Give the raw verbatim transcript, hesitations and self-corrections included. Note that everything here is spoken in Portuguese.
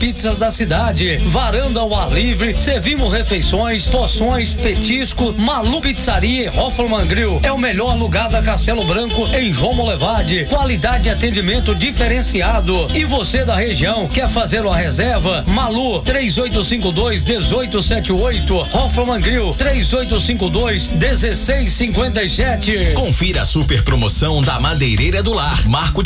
pizzas da cidade. Varanda ao ar livre, servimos refeições, porções, petisco. Malu Pizzaria e Hoffman Grill é o melhor lugar da Castelo Branco em João Molevade. Qualidade e atendimento diferenciado. E você da região quer fazer uma reserva? Malu três oito cinco dois, um oito sete oito. Hoffman Grill três oito cinco dois, um seis cinco sete. Confira a super promoção da Madeireira do Lar. Marco